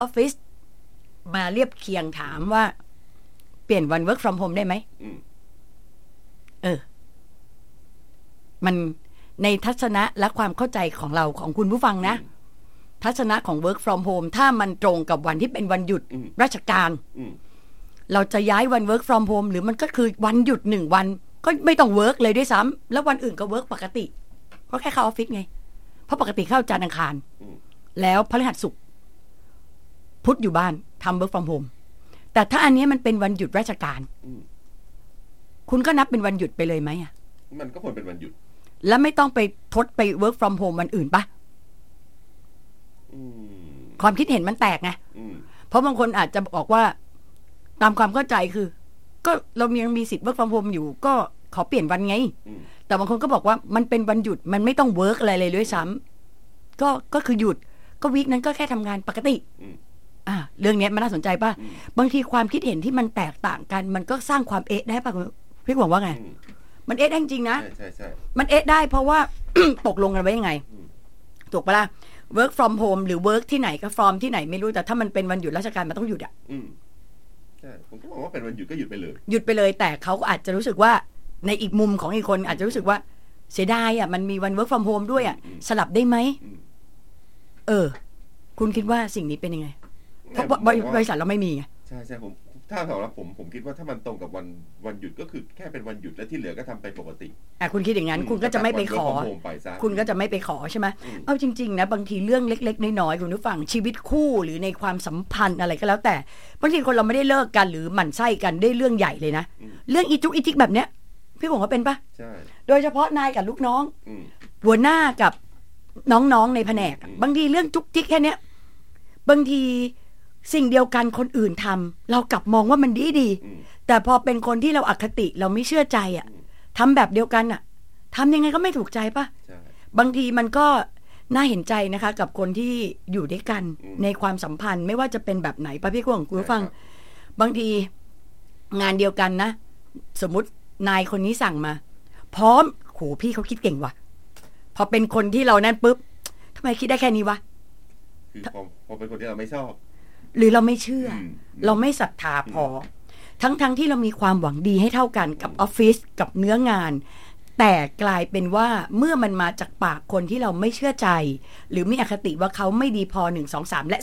ออฟฟิศมาเรียบเคียงถามว่าเปลี่ยนวัน work from home ได้ไหมมันในทัศนะและความเข้าใจของเราของคุณผู้ฟังนะทัศนะของ work from home ถ้ามันตรงกับวันที่เป็นวันหยุดราชการเราจะย้ายวัน work from home หรือมันก็คือวันหยุด1วันก็ไม่ต้อง work เลยด้วยซ้ำแล้ววันอื่นก็ work ปกติเพราะแค่เข้าออฟฟิศไงเพราะปกติเข้าจันทร์อังคารแล้วพฤหัสศุกร์พุธอยู่บ้านทำ work from home แต่ถ้าอันนี้มันเป็นวันหยุดราชการคุณก็นับเป็นวันหยุดไปเลยไหมอ่ะมันก็ควรเป็นวันหยุดแล้วไม่ต้องไปทดไป work from home วันอื่นปะความคิดเห็นมันแตกไงเพราะบางคนอาจจะบอกว่าตามความเข้าใจคือก็เรายังมีสิทธิ์ work from home อยู่ก็ขอเปลี่ยนวันไงแต่บางคนก็บอกว่ามันเป็นวันหยุดมันไม่ต้อง work อะไรเลยด้วยซ้ำก็คือหยุดก็วีคนั้นก็แค่ทำงานปกติเรื่องนี้มันน่าสนใจป่ะบางทีความคิดเห็นที่มันแตกต่างกันมันก็สร้างความเอ๊ะได้ป่ะพี่หวังว่าไงมันเอ๊ะได้จริงนะใช่มันเอ๊ะได้เพราะว่า ตกลงกันไว้ยังไงถูกปะล่ะ work from home หรือ work ที่ไหนก็ from ที่ไหนไม่รู้แต่ถ้ามันเป็นวันหยุดราชการมันต้องหยุดใช่ผมก็บอกว่าเป็นวันหยุดก็หยุดไปเลยแต่เขาอาจจะรู้สึกว่าในอีกมุมของอีกคนอาจจะรู้สึกว่าเสียดายมันมีวัน work from home ด้วยสลับได้ไหมคุณคิดว่าสิ่งนี้เป็นยังไงเพราะบริษัทเราไม่มีไงใช่ผมถ้าสำหรับผมคิดว่าถ้ามันตรงกับวันหยุดก็คือแค่เป็นวันหยุดและที่เหลือก็ทำไปปกติคุณคิดอย่างนั้นคุณก็จะไม่ไปขอคุณก็จะไม่ไปขอใช่ไหมเอาจริงๆนะบางทีเรื่องเล็กๆน้อยๆคุณผู้ฟังชีวิตคู่หรือในความสัมพันธ์อะไรก็แล้วแต่บางทีคนเราไม่ได้เลิกกันหรือหมั่นไส้กันได้เรื่องใหญ่เลยนะเรื่องอีจุกอีจิกแบบเนี้ยพี่ผมว่าเป็นปะใช่โดยเฉพาะนายกับลูกน้องหัวหน้ากับน้องๆในแผนกบางทีเรื่องจุกจิกแค่เนี้ยบางทีสิ่งเดียวกันคนอื่นทำเรากลับมองว่ามันดีแต่พอเป็นคนที่เราอคติเราไม่เชื่อใจทำแบบเดียวกันทำยังไงก็ไม่ถูกใจป่ะบางทีมันก็น่าเห็นใจนะคะกับคนที่อยู่ด้วยกันในความสัมพันธ์ไม่ว่าจะเป็นแบบไหนป่ะพี่กวางคุณฟังบางทีงานเดียวกันนะสมมุตินายคนนี้สั่งมาพร้อมโหพี่เขาคิดเก่งว่ะพอเป็นคนที่เรานั่นปุ๊บทำไมคิดได้แค่นี้วะคือพอเป็นคนที่เราไม่ชอบหรือเราไม่เชื่อเราไม่ศรัทธาพอทั้งที่เรามีความหวังดีให้เท่ากันกับออฟฟิศกับเนื้องานแต่กลายเป็นว่าเมื่อมันมาจากปากคนที่เราไม่เชื่อใจหรือมีอคติว่าเขาไม่ดีพอ1 2 3และ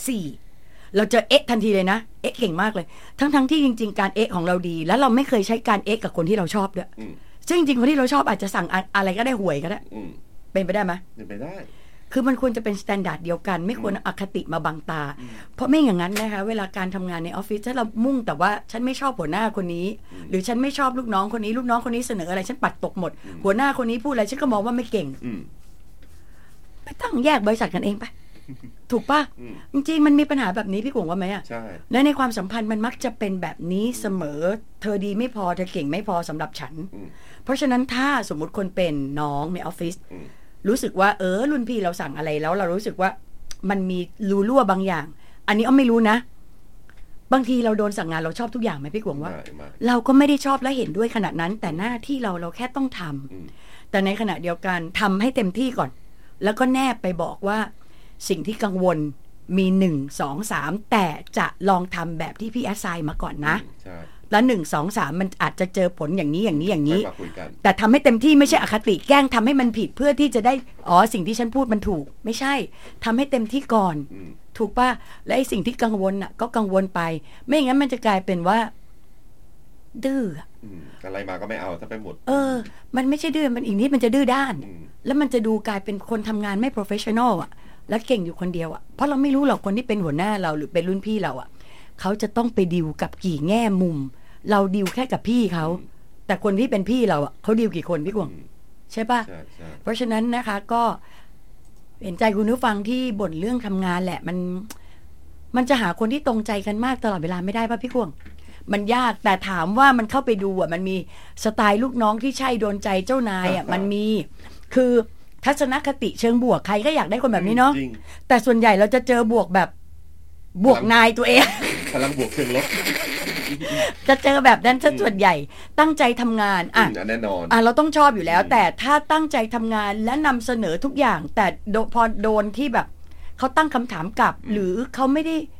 4เราจะเอ๊ะทันทีเลยนะเอ๊ะเก่งมากเลยทั้งที่จริงๆการเอ๊ะของเราดีแล้วเราไม่เคยใช้การเอ๊ะกับคนที่เราชอบด้วยซึ่งจริงๆคนที่เราชอบอาจจะสั่งอะไรก็ได้หวยก็ได้เป็นไปได้ไหมเป็นไปได้คือมันควรจะเป็นสแตนดาร์ดเดียวกันไม่ควรอคติมาบังตาเพราะไม่อย่างนั้นนะคะเวลาการทำงานในออฟฟิศถ้าเรามุ่งแต่ว่าฉันไม่ชอบหัวหน้าคนนี้หรือฉันไม่ชอบลูกน้องคนนี้ลูกน้องคนนี้เสนออะไรฉันปัดตกหมดหัวหน้าคนนี้พูดอะไรฉันก็มองว่าไม่เก่งไม่ต้องแยกบริษัทกันเองไปถูกป่ะจริงๆมันมีปัญหาแบบนี้พี่กวงว่าไหมใช่และในความสัมพันธ์มันมักจะเป็นแบบนี้เสมอเธอดีไม่พอเธอเก่งไม่พอสำหรับฉันเพราะฉะนั้นถ้าสมมุติคนเป็นน้องในออฟฟิศรู้สึกว่ารุ่นพี่เราสั่งอะไรแล้วเรารู้สึกว่ามันมีรูรั่วบางอย่างอันนี้อ้อมไม่รู้นะบางทีเราโดนสั่งงานเราชอบทุกอย่างไหมพี่กวงว่าเราก็ไม่ได้ชอบและเห็นด้วยขนาดนั้นแต่หน้าที่เราแค่ต้องทำแต่ในขณะเดียวกันทำให้เต็มที่ก่อนแล้วก็แนบไปบอกว่าสิ่งที่กังวลมี1 2 3แต่จะลองทำแบบที่พี่แอสไซน์มาก่อนนะแล้ว1 2 3มันอาจจะเจอผลอย่างนี้แต่ทำให้เต็มที่ไม่ใช่อคติแกล้งทำให้มันผิดเพื่อที่จะได้สิ่งที่ฉันพูดมันถูกไม่ใช่ทำให้เต็มที่ก่อนถูกป่ะและไอ้สิ่งที่กังวลก็กังวลไปไม่อย่างนั้นมันจะกลายเป็นว่าดื้ออะไรมาก็ไม่เอาถ้าไปหมดมันไม่ใช่ดื้อมันอีกนิดมันจะดื้อด้านแล้วมันจะดูกลายเป็นคนทำงานไม่ professional และเก่งอยู่คนเดียวเพราะเราไม่รู้หรอกคนที่เป็นหัวหน้าเราหรือเป็นรุ่นพี่เราเขาจะต้องไปดีลกับกี่แง่มุมเราดีลแค่กับพี่เขาแต่คนที่เป็นพี่เราเขาดีลกี่คนพี่กวงใช่ป่ะเพราะฉะนั้นนะคะก็เห็นใจคุณผู้ฟังที่บ่นเรื่องทำงานแหละมันจะหาคนที่ตรงใจกันมากตลอดเวลาไม่ได้ป่ะพี่กวงมันยากแต่ถามว่ามันเข้าไปดูมันมีสไตล์ลูกน้องที่ใช่โดนใจเจ้านายมันมีคือทัศนคติเชิงบวกใครก็อยากได้คนแบบนี้เนาะแต่ส่วนใหญ่เราจะเจอบวกแบบบวกนายตัวเองพลังบวกเชิงลบจะเจอแบบนั้นซะส่วนใหญ่ตั้งใจทำงานแน่นอนเราต้องชอบอยู่แล้วแต่ถ้าตั้งใจทำงานและนำเสนอทุกอย่างแต่พอโดนที่แบบเขาตั้งคำถามกลับหรือเขาไม่ได้